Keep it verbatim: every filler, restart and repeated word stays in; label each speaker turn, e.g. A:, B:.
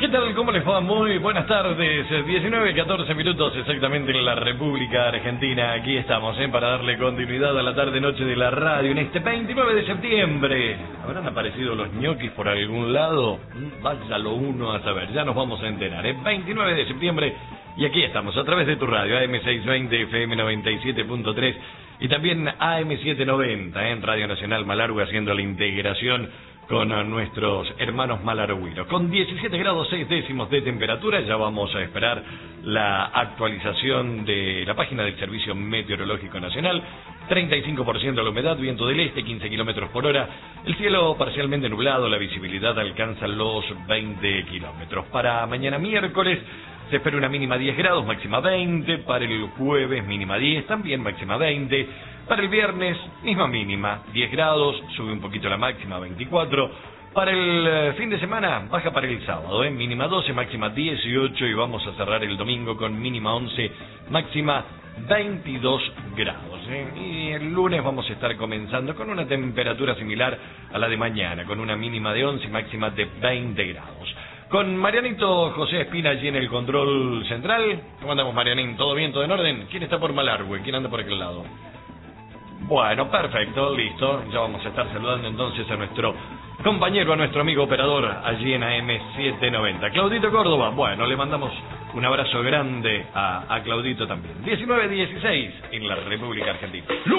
A: ¿Qué tal? ¿Cómo les va? Muy buenas tardes. diecinueve, catorce minutos exactamente en la República Argentina. Aquí estamos, ¿eh? Para darle continuidad a la tarde-noche de la radio en este veintinueve de septiembre. ¿Habrán aparecido los ñoquis por algún lado? Vaya lo uno a saber, ya nos vamos a enterar, ¿eh? veintinueve de septiembre y aquí estamos a través de tu radio, A M seiscientos veinte, F M noventa y siete punto tres y también A M setecientos noventa, ¿eh? En Radio Nacional Malargüe, haciendo la integración con nuestros hermanos malargüinos. Con diecisiete grados seis décimos de temperatura, ya vamos a esperar la actualización de la página del Servicio Meteorológico Nacional. treinta y cinco por ciento la humedad, viento del este, quince kilómetros por hora. El cielo parcialmente nublado, la visibilidad alcanza los veinte kilómetros. Para mañana miércoles se espera una mínima diez grados, máxima veinte. Para el jueves mínima diez, también máxima veinte. Para el viernes, misma mínima, diez grados, sube un poquito la máxima, veinticuatro. Para el eh, fin de semana, baja para el sábado, ¿eh? Mínima doce, máxima dieciocho y vamos a cerrar el domingo con mínima once, máxima veintidós grados. ¿eh? Y el lunes vamos a estar comenzando con una temperatura similar a la de mañana, con una mínima de once y máxima de veinte grados. Con Marianito José Espina allí en el control central. ¿Cómo andamos, Marianín? ¿Todo bien? ¿Todo en orden? ¿Quién está por Malargüe? ¿Quién anda por aquel lado? Bueno, perfecto, listo. Ya vamos a estar saludando entonces a nuestro compañero, a nuestro amigo operador allí en A M setecientos noventa. Claudito Córdoba, bueno, le mandamos un abrazo grande a, a Claudito también. diecinueve dieciséis en la República Argentina.